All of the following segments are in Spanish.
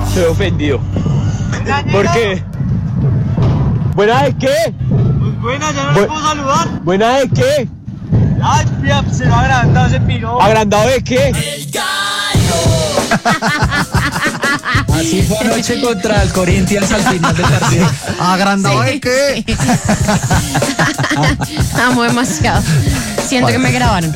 Estoy ofendido. ¿Por qué? ¿Buena de qué? Pues buena, ya no le puedo saludar. ¿Buena de qué? Ay, mira, se lo ha agrandado ese piro. ¿Agrandado de qué? Así fue anoche contra el Corinthians al final del partido. ¿Agrandado de qué? Amo demasiado. Siento que me grabaron.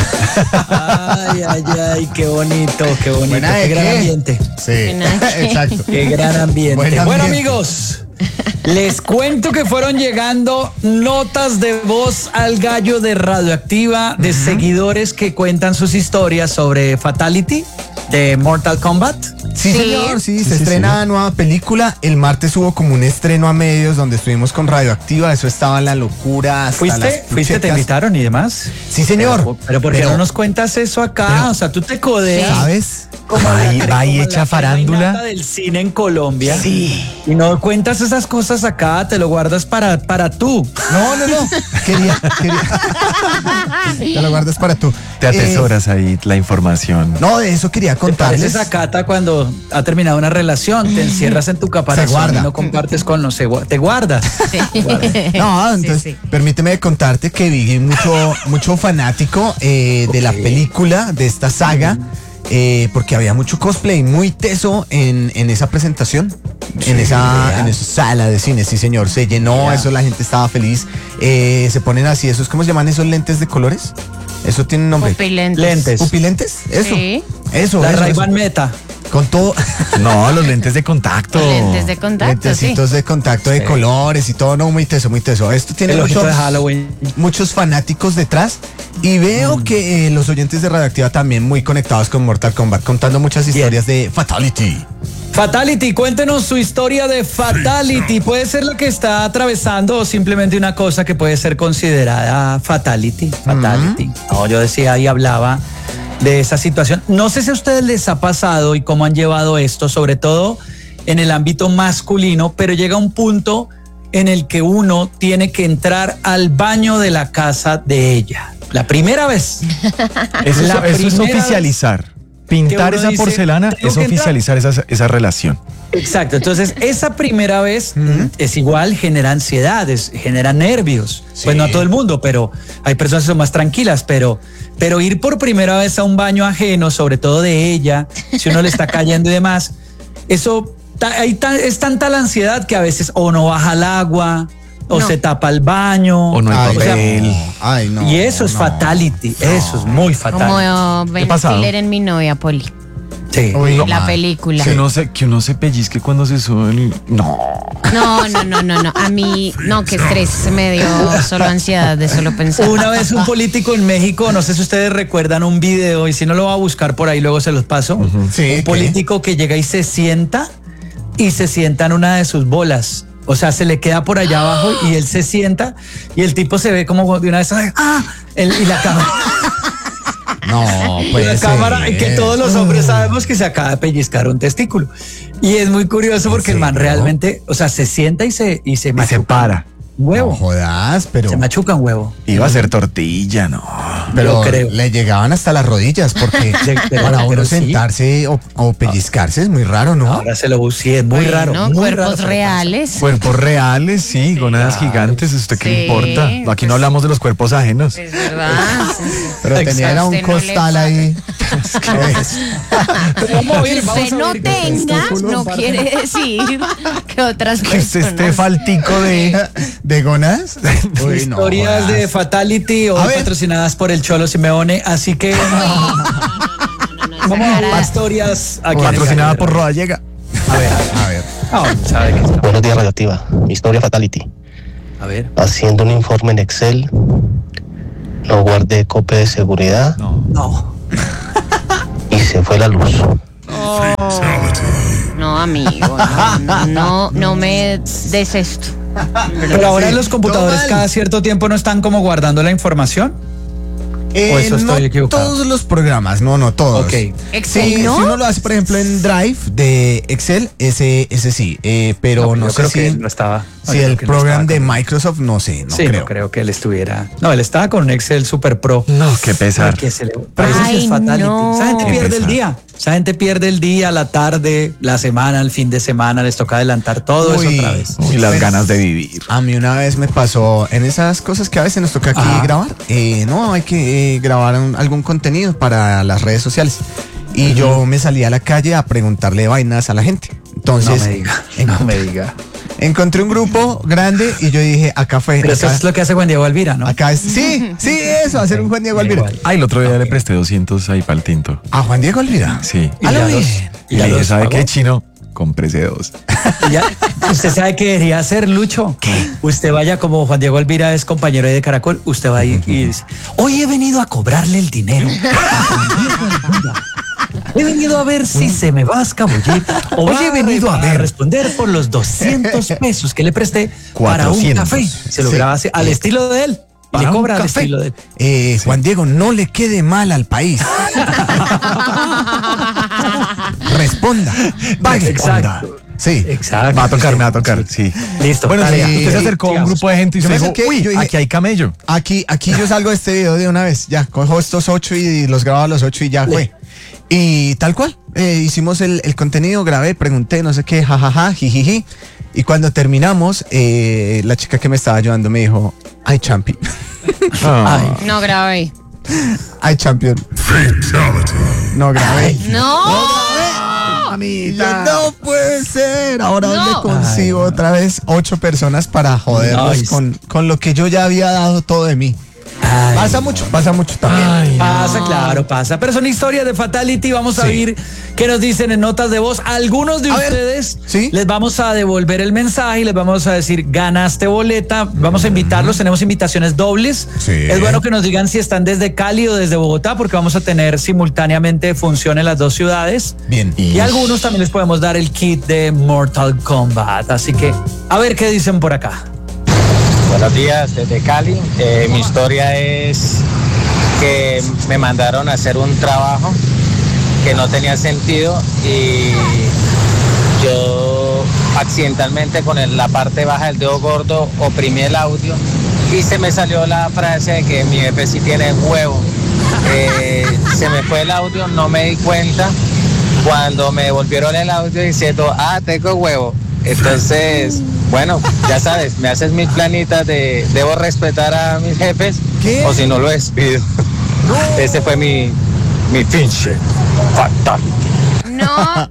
Ay, qué bonito, qué bonito. ¿Buena de qué gran qué? ambiente. Sí, Buena de qué. exacto. Qué gran ambiente. Buen Bueno, ambiente. amigos, les cuento que fueron llegando notas de voz al gallo de Radioactiva de seguidores que cuentan sus historias sobre Fatality de Mortal Kombat. Sí, señor, sí, se estrena nueva película. El martes hubo como un estreno a medios donde estuvimos con Radioactiva. Eso estaba la locura. hasta las ¿Fuiste? ¿Te puchetas. invitaron y demás? Sí, señor. Pero ¿por qué no nos cuentas eso acá? O sea, tú te codeas. ¿Sabes? Como Va y como echa la farándula. reina del cine en Colombia. Sí. Y no cuentas esas cosas acá, te lo guardas para tú. No. Quería. Te lo guardas para tú. Te atesoras ahí la información. No, de eso quería Te contarles. pareces a Cata cuando ha terminado una relación, te encierras en tu caparazón Se guarda. y no compartes con los... te guardas. No, entonces, sí. Permíteme contarte que vi mucho fanático de la película, de esta saga, porque había mucho cosplay muy teso en esa presentación, en esa sala de cine, sí señor, se llenó, eso la gente estaba feliz, se ponen así, esos, ¿cómo se llaman esos lentes de colores? Eso tiene un nombre. Pupilentes. Lentes. ¿Pupilentes? Eso. Sí. Eso. La eso. Ray-Ban Meta. Con todo. No, los lentes de contacto. Lentes de contacto, sí. Lentecitos de contacto de colores y todo, no, muy teso, muy teso. Esto tiene El ojito de Halloween. muchos fanáticos detrás y veo que los oyentes de Radioactiva también muy conectados con Mortal Kombat, contando muchas historias de Fatality. Fatality, cuéntenos su historia de Fatality. Puede ser la que está atravesando o simplemente una cosa que puede ser considerada Fatality. No, yo decía y hablaba de esa situación. No sé si a ustedes les ha pasado y cómo han llevado esto, sobre todo en el ámbito masculino, pero llega un punto en el que uno tiene que entrar al baño de la casa de ella. La primera vez. Eso es primera oficializar. Pintar que uno esa dice, porcelana "Tengo es que entrar". oficializar esa relación. Exacto, entonces esa primera vez es igual, genera ansiedad, genera nervios. Pues no a todo el mundo, pero hay personas que son más tranquilas, pero ir por primera vez a un baño ajeno, sobre todo de ella, si uno le está cayendo y demás, eso es tanta la ansiedad que a veces o no baja el agua, o No. se tapa el baño, O no hay o sea, papel. Ay, no. y eso es no. fatality, eso es muy fatal. Como Ben pasado? Stiller en Mi novia Polly. Sí. Uy, La ma. película. Que uno se pellizque cuando se sube el... No. No. A mí, no, qué estrés. Se me dio solo ansiedad de solo pensar. Una vez un político en México, no sé si ustedes recuerdan un video, y si no lo va a buscar por ahí, luego se los paso. Sí, Un político que llega y se sienta en una de sus bolas. O sea, se le queda por allá abajo y él se sienta y el tipo se ve como de una vez, y la cámara. No, pues. La cámara, que todos los hombres sabemos que se acaba de pellizcar un testículo. Y es muy curioso porque el man serio? realmente, o sea, se sienta y se machuca para. un huevo. No jodas, pero. Se machuca un huevo. Iba a ser tortilla, no. Pero yo creo. le llegaban hasta las rodillas porque Pero para uno sí. sentarse o pellizcarse es muy raro, ¿no? Ahora se lo busqué, es muy raro. No, muy cuerpos raro, pero reales. Cuerpos reales, sí, gónadas gigantes, ¿usted qué le Sí, importa? Aquí no hablamos de los cuerpos ajenos. Es verdad. Pero tenía era un Usted no le costal pasa. ahí. Pero vamos a Que ver, vamos usted a no ver. tenga, no quiere decir que otras Que usted esté personas. faltico ¿De gonas? Uy, no Historias jodas. de Fatality o A ver. patrocinadas por el Cholo Simeone, así que vamos a ver historias aquí. Patrocinada por Rodallega. A ver, A ver. no, sabe que está. Buenos días, Radioactiva. Mi historia Fatality. A ver. Haciendo un informe en Excel, no guardé copia de seguridad No. y se fue la luz. No, amigo, no me des esto. Pero ahora Sí, los computadores todo mal. cada cierto tiempo no están como guardando la información. ¿O eso no estoy equivocado? todos los programas, no todos. Ok. Excel, Sí, ¿no? si uno lo hace, por ejemplo, en Drive de Excel, ese sí, pero no yo sé creo que si, no estaba. si yo creo el que no programa estaba de con- Microsoft, no sé, no sí, creo. no creo que él estuviera. No, él estaba con un Excel Super Pro. No, qué pesar. Porque se le, pero eso sí Ay, es fatality. no. Esa gente Qué pierde el pesar. día. Esa gente pierde el día, la tarde, la semana, el fin de semana. Les toca adelantar todo Uy. eso otra vez. Y las ganas de vivir. A mí una vez me pasó en esas cosas que a veces nos toca aquí Ajá. grabar. No, hay que grabar algún contenido para las redes sociales. Y yo me salí a la calle a preguntarle vainas a la gente. Entonces, No me diga. No me diga. encontré un grupo grande y yo dije, acá fue. Pero eso acá, es lo que hace Juan Diego Alvira, ¿no? acá es. Sí, eso, hacer un Juan Diego Alvira. Igual. Ay, el otro día le presté 200 ahí para el tinto. A Juan Diego Alvira. Sí. Y A lo ya bien. Y ya le dije, los ¿sabe pagó. qué, chino? Cómprese 2. Y ya, usted sabe qué debería hacer, Lucho. ¿Qué? Usted vaya como Juan Diego Alvira es compañero de Caracol, usted va ahí y dice, hoy he venido a cobrarle el dinero. He venido a ver si se me va a escabullir. Hoy he venido a responder por los 200 pesos que le presté para un 400. café. Se lo Sí. graba así, al estilo de él. Y Para le un cobra al café. estilo de él. Juan Diego, no le quede mal al país. Responda. Pague. Exacto. Sí. Exacto. Me va a tocar, sí. Listo. Bueno, tarea. usted se acercó a un Sigamos. grupo de gente y Yo usted me dijo, acerqué, uy, yo dije- aquí hay camello. Aquí yo salgo de este video de una vez. Ya, cojo estos 8 y los grabo a los 8 y ya fue. Y tal cual, hicimos el contenido, grabé, pregunté, no sé qué, jajaja, jijiji. Y cuando terminamos, la chica que me estaba ayudando me dijo, ay, champion. Ah, No grabé. Ay, champion. No grabé. No. Y yo, no puede ser. Ahora No. dónde consigo otra vez 8 personas para joderlos Nice. con lo que yo ya había dado todo de mí. Ay, Pasa mucho también. ay, Pasa, claro, pasa. Pero son historias de Fatality. Vamos a Sí. oír qué nos dicen en notas de voz. Algunos de A ver, ustedes ¿sí? les vamos a devolver el mensaje y les vamos a decir, ganaste boleta. Vamos a invitarlos. Tenemos invitaciones dobles. Sí. Es bueno que nos digan si están desde Cali o desde Bogotá, porque vamos a tener simultáneamente función en las dos ciudades. Bien. Y a algunos también les podemos dar el kit de Mortal Kombat. Así que, a ver qué dicen por acá. Buenos días, desde Cali. Mi historia es que me mandaron a hacer un trabajo que no tenía sentido y yo accidentalmente con la parte baja del dedo gordo oprimí el audio y se me salió la frase de que mi jefe sí tiene huevo. Se me fue el audio, no me di cuenta. Cuando me devolvieron el audio diciendo, tengo huevo. Entonces, bueno, ya sabes, me haces mis planitas de debo respetar a mis jefes ¿Qué? o si no lo despido. Ese fue mi pinche fatal. No.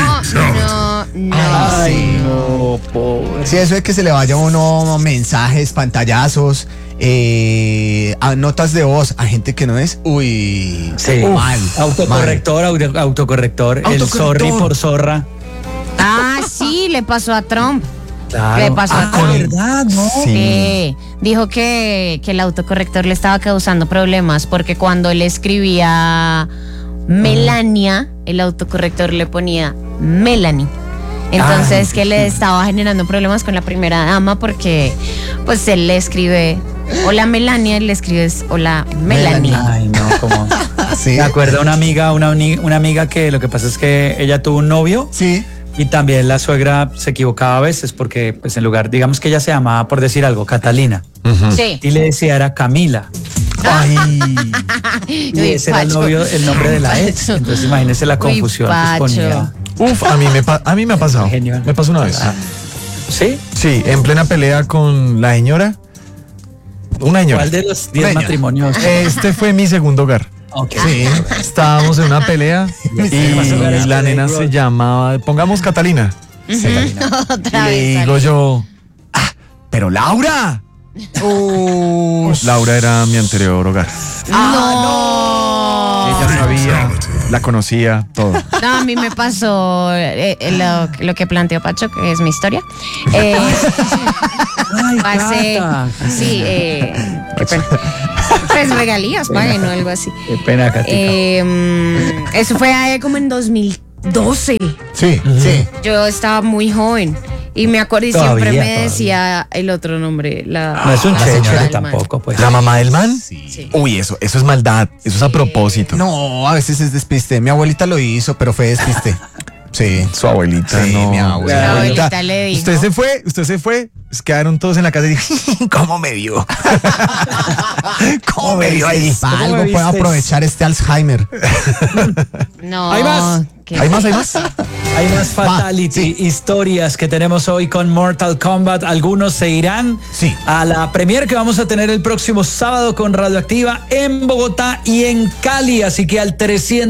Ay, no, pobre. Sí, eso es que se le vaya a uno mensajes, pantallazos, a notas de voz a gente que no es. Uy, Sí. mal. Autocorrector, autocorrector. El Autocorrector. sorry por zorra. Ah, sí, le pasó a Trump. Claro. Le pasó a Trump. ¿verdad? No. Sí. Dijo que el autocorrector le estaba causando problemas porque cuando él escribía Melania, el autocorrector le ponía Melanie. Entonces Ay, que le estaba generando problemas con la primera dama porque pues él le escribe hola Melania, él le escribe hola Melanie. Ay, no, como. Sí. Me acuerdo una amiga que lo que pasa es que ella tuvo un novio Sí. y también la suegra se equivocaba a veces porque, pues, en lugar, digamos que ella se llamaba, por decir algo, Catalina. Sí. Y le decía era Camila. Ay. Y Uy, ese era el Pacho. novio, el nombre de la ex. Pacho. Entonces imagínese la Uy, confusión que Pacho. ponía. uf, a mí me ha pasado. Genial. Me pasó una vez. ¿Sí? Sí, en plena pelea con la señora. Una señora. ¿Cuál de los 10 Señora. matrimonios? Este fue mi segundo hogar. Ok. Sí, estábamos en una pelea y la nena se llamaba, pongamos Catalina. Otra Y le vez. digo yo, pero Laura. Laura era mi anterior hogar. No. Ella sabía, la conocía, todo. No, a mí me pasó lo que planteó Pacho, que es mi historia. Pasé, Cata. sí, qué pena. Pues regalías, paguen o algo así. Qué pena, Katica. Eso fue como en 2012. Sí, sí. Yo estaba muy joven Y me acuerdo y Todavía, siempre me todavía. decía el otro nombre. No es un la chéchere señora del man. tampoco, pues. ¿La mamá del man? Sí. Uy, eso es maldad. Eso es a propósito. No, a veces es despiste. Mi abuelita lo hizo, pero fue despiste. Sí. Su abuelita, Sí, no. mi abuelita. La abuelita le dijo. Usted se fue. Quedaron todos en la casa y dijo, ¿cómo me vio? ¿Cómo me vio ahí? Para ¿Cómo algo me puedo vistes? aprovechar este Alzheimer. No. ¿Hay más? ¿qué? ¿Hay más? ¿Hay más? Hay más fatality historias que tenemos hoy con Mortal Kombat. Algunos se irán Sí. a la premier que vamos a tener el próximo sábado con Radioactiva en Bogotá y en Cali. Así que al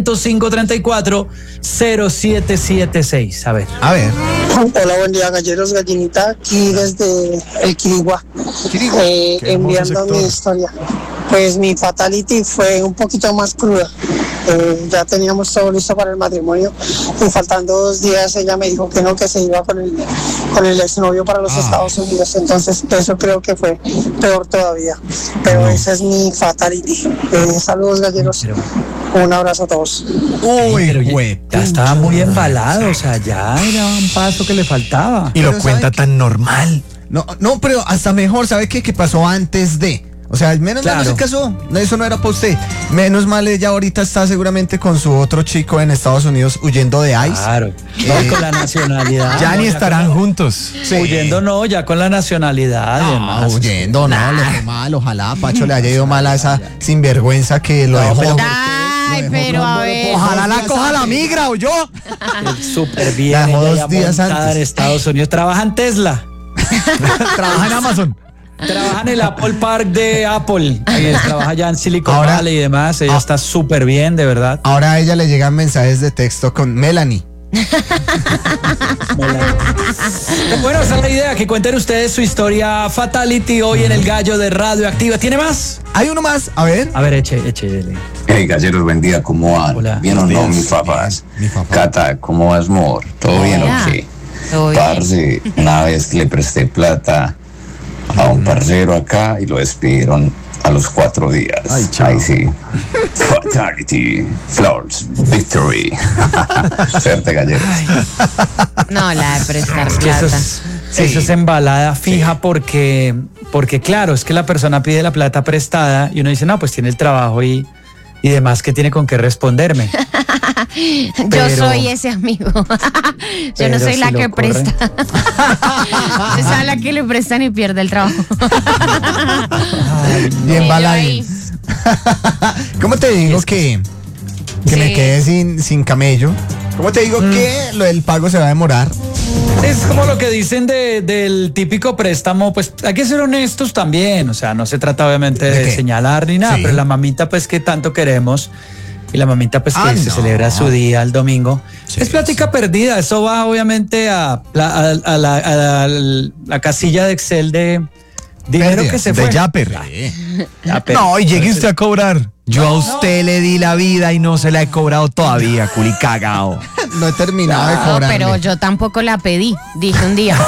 305-34-0776. A ver. A ver. Hola, buen día, galleros, gallinita, aquí desde el Quirigua, enviando mi historia. Pues mi fatality fue un poquito más cruda. Ya teníamos todo listo para el matrimonio y faltando 2 días ella me dijo que no, que se iba con el exnovio para los Estados Unidos. Entonces eso creo que fue peor todavía. Pero esa es mi fatality. Saludos, galleros. Un abrazo a todos. Uy, Pero güey. ya estaba muy embalado, o sea, ya era un paso que le faltaba. Y lo Pero cuenta ¿sabe qué? tan normal. No, pero hasta mejor, ¿sabe qué? Que pasó antes de. O sea, menos mal no Claro. se casó. No, eso no era para usted. Menos mal ella ahorita está seguramente con su otro chico en Estados Unidos huyendo de ICE. Claro. No, y con la nacionalidad. Ya no, ni estarán juntos. Sí. Huyendo no, ya con la nacionalidad y Ah, demás. huyendo, no, le fue mal. Ojalá a Pacho le haya ido mal a esa sinvergüenza que lo dejó. Ay, pero a ver. Ojalá la coja la migra o yo. Súper bien. La dejó ella 2 ya días montada antes. en Estados Unidos. Trabaja en Tesla. Trabaja en Amazon. Trabaja en el Apple Park de Apple. Trabaja allá en Silicon Ahora- Valley y demás. Ella está súper bien, de verdad. Ahora a ella le llegan mensajes de texto con Melanie. Bueno, esa es la idea. Que cuenten ustedes su historia fatality hoy en el Gallo de Radioactiva. ¿Tiene más? Hay uno más, a ver. A ver, échele. Hey, galleros, buen día, ¿cómo van? Hola. ¿Bien o no, Buenos mis días. papás? Bien, mi papá. Cata, ¿cómo vas, amor? ¿Todo bien o Hola. qué? Todo bien. Parce, una vez le presté plata a un parcero acá y lo despidieron a los 4 días. Ay, chao. Ahí sí. Fatality, Flowers, Victory. Suerte, galleros. No, la de prestar Que eso plata. eso es embalada fija porque claro, es que la persona pide la plata prestada y uno dice, no, pues tiene el trabajo y demás que tiene con qué responderme. Yo Pero- soy ese amigo. Yo Pero no soy si la lo que corren. presta. Yo soy la que le prestan y pierde el trabajo. Bien Sí, baladín. ¿Cómo te digo que me Sí. quedé sin camello? ¿Cómo te digo que lo del pago se va a demorar? Es como lo que dicen del típico préstamo, pues hay que ser honestos también, o sea, no se trata obviamente ¿De de qué? señalar ni nada, Sí. pero la mamita pues que tanto queremos y la mamita pues que Ah, se no. celebra su día el domingo, Sí, es plática perdida, eso va obviamente a la casilla de Excel de dinero Pérdida, que se De fue. Yapper. Yapper. No, y llegue usted a cobrar. Yo a usted le di la vida y no se la he cobrado todavía, culi cagao. No he terminado de No, cobrar. pero yo tampoco la pedí, dije un día.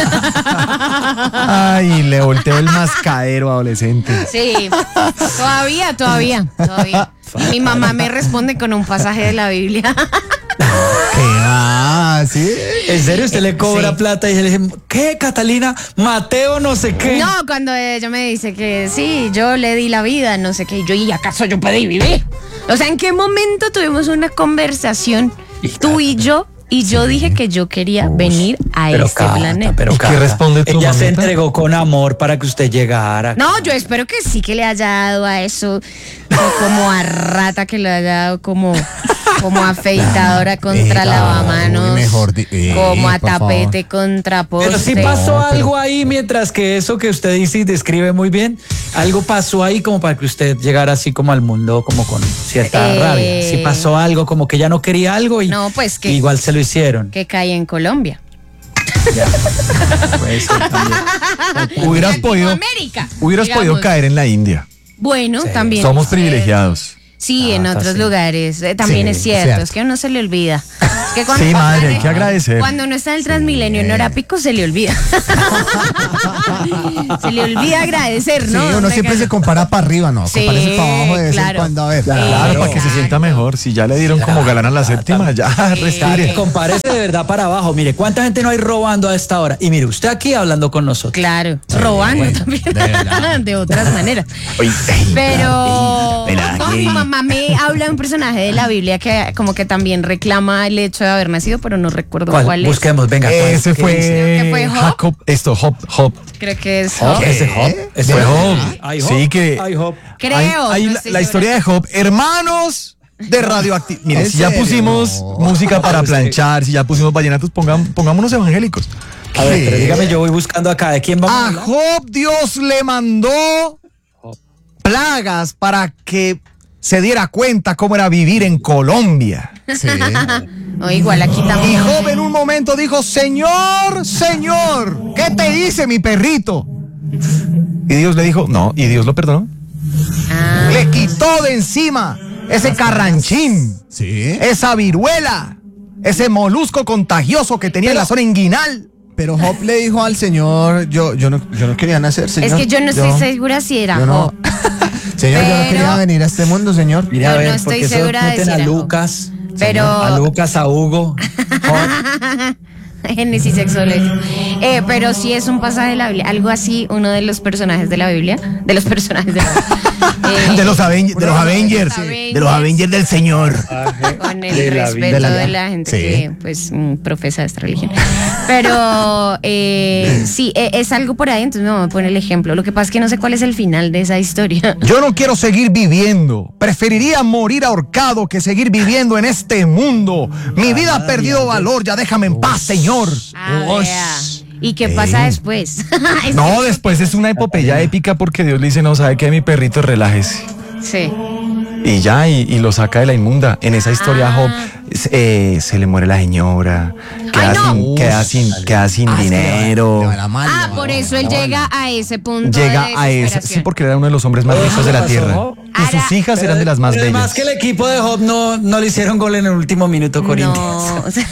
Ay, le volteó el mascadero adolescente. Sí, todavía. Y mi mamá me responde con un pasaje de la Biblia. ¿Qué va? ¿Sí? ¿En serio usted le cobra Sí. plata y le dice, ¿qué, Catalina? Mateo no sé qué. No, cuando ella me dice que sí, yo le di la vida, no sé qué, y yo, ¿y acaso yo pedí vivir? O sea, ¿en qué momento tuvimos una conversación, tú y yo dije que yo quería venir a Pero este Cata, planeta? pero ¿Y qué Cata, responde tu ella se mamita? entregó con amor para que usted llegara. No, yo espero que sí que le haya dado a eso, como a rata que le haya dado como afeitadora contra lavamanos, uy, mejor como a por tapete contra poste. Pero sí pasó No, pero- algo ahí, mientras que eso que usted dice y describe muy bien, algo pasó ahí como para que usted llegara así como al mundo como con cierta rabia. Sí pasó algo como que ya no quería algo y No, pues que- igual se lo hicieron. Que cae en Colombia. Ya. Puede ser también. Hubieras podido América. caer en la India. Bueno, también. Somos privilegiados. Sí, en otros sí. lugares. También Sí, es cierto, cierto. es que a uno se le olvida. Es que cuando Sí, madre, hay que agradecer. Cuando uno está en el Transmilenio en hora pico se le olvida. Se le olvida agradecer, Sí, ¿no? uno siempre se compara para arriba, ¿no? Sí, Compárese para abajo de vez en claro. cuando, a ver. Claro, para que se sienta mejor. Si ya le dieron como galán a la séptima, ya respire. Compárese de verdad para abajo. Mire, ¿cuánta gente no hay robando a esta hora? Y mire, usted aquí hablando con nosotros. Claro, robando también. De otras maneras. Pero mi mamá me habla de un personaje de la Biblia que como que también reclama el hecho de haber nacido, pero no recuerdo cuál es. Busquemos, venga. Ese ¿cuál? ¿Qué dice? ¿Que fue Job? Jacob, Job. Creo que es Job. Job. ¿Ese Job? ¿Ese Fue Job? Job. ¿Hay Job? Sí, que ¿Hay Job? Creo. hay no la estoy historia de Job. Hermanos de Radioactivo. Miren, ¿En si ya serio? pusimos música para planchar, si ya pusimos vallenatos, pongámonos evangélicos. A ver, pero dígame, yo voy buscando acá. ¿De quién vamos a A hablar? Job Dios le mandó plagas para que se diera cuenta cómo era vivir en Colombia. segura. O igual aquí Y también. Job en un momento dijo, Señor, ¿qué te hice mi perrito? Y Dios le dijo, no, y Dios lo perdonó. Ah, Le quitó de encima ese carranchín, esa viruela, ese molusco contagioso que tenía en la zona inguinal. Pero Job le dijo al Señor, yo no quería nacer, Señor. es que yo no estoy segura si era yo no. Job. Señor, yo no Pero- quería venir a este mundo, Señor. Mire, a Yo ver, no estoy porque eso segura de meten si a era Job. Lucas. Pero- A Lucas, a Hugo. Job. Génesis sexual. Pero sí es un pasaje de la Biblia. Algo así, uno de los personajes de la Biblia. De los personajes de la Biblia. De los Avengers, de los Avengers del Señor. Con el De la respeto Biblia. de la gente Sí. que pues profesa esta religión. Pero sí, es algo por ahí, entonces me voy a poner el ejemplo. Lo que pasa es que no sé cuál es el final de esa historia. Yo no quiero seguir viviendo. Preferiría morir ahorcado que seguir viviendo en este mundo. Mi vida ha perdido valor. Ya déjame en paz, Señor. Vea. ¿Y qué pasa después? Es No, que- después es una epopeya épica porque Dios le dice, no, ¿sabe qué? Mi perrito, relájese. Sí. Y ya, y lo saca de la inmunda. En esa historia Job se le muere la señora, queda sin dinero. Por eso él llega a ese punto Llega de a ese, sí, desesperación. porque era uno de los hombres más ricos de la pasó, tierra. Job? Y sus hijas eran de las más Pero bellas. Más que el equipo de Job no le hicieron gol en el último minuto, Corinthians. No, o sea,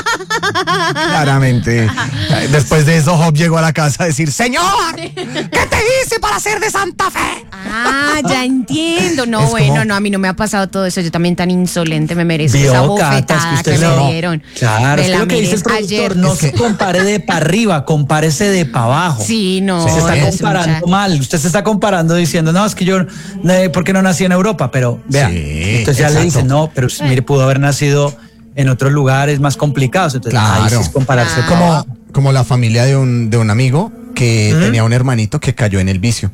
Claramente. Después de eso, Job llegó a la casa a decir, Señor, ¿qué te hice para ser de Santa Fe? ya entiendo. No, Es bueno, como- no, a mí no me ha pasado todo eso. Yo también tan insolente me merezco Vio, esa Cata, bofetada es que que usted me no. dieron. Claro, Me es que la lo que dice el merezco productor, ayer. no se compare de para arriba, compárese de para abajo. Sí, no. Se está es comparando mucha- mal. Usted se está comparando diciendo, no, es que yo, ¿por qué no nací en Europa? Pero vea, Sí, entonces ya le exacto. dicen, no, pero mire, pudo haber nacido en otros lugares más complicados. Entonces, ahí sí es compararse. Ah. para abajo. Como la familia de un amigo que tenía un hermanito que cayó en el vicio.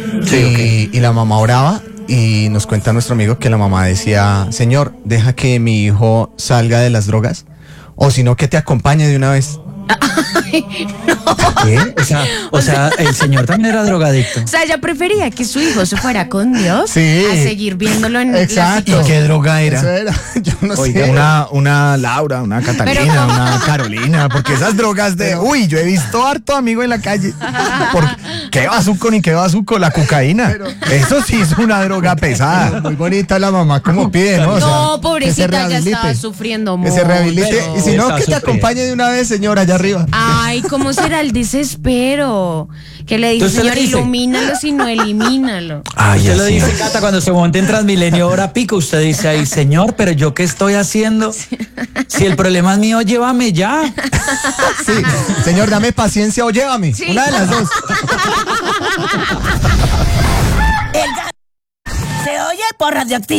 Y la mamá oraba y nos cuenta nuestro amigo que la mamá decía, Señor, deja que mi hijo salga de las drogas o si no que te acompañe de una vez. ¿Qué? O sea, el señor también era drogadicto. O sea, ella prefería que su hijo se fuera con Dios Sí. a seguir viéndolo en Exacto. ¿Y qué droga Eso era? era, yo no Oiga, sé. Una Laura, una Catalina, Pero- una Carolina, porque esas drogas de, uy, yo he visto harto amigo en la calle. ¿Qué bazuco ni qué bazuco? La cocaína. Eso sí es una droga pesada. Muy bonita la mamá, como pide, ¿no? O sea, No, que se pobrecita, ya rehabilite. estaba sufriendo Que mucho. se rehabilite. Pero Y si no, está que te sufriendo. acompañe de una vez, señor, allá arriba. Ay, ¿cómo será el desespero? Que le dice, Entonces, Señor, le dice- ilumínalo, sino elimínalo. Ay, Usted lo así dice, es. Cata, cuando se monte en Transmilenio hora pico, usted dice ahí, señor, pero yo qué estoy haciendo. Si el problema es mío, llévame ya. Sí, señor, dame paciencia o llévame. Sí. Una de las dos. Se oye por Radioactivo.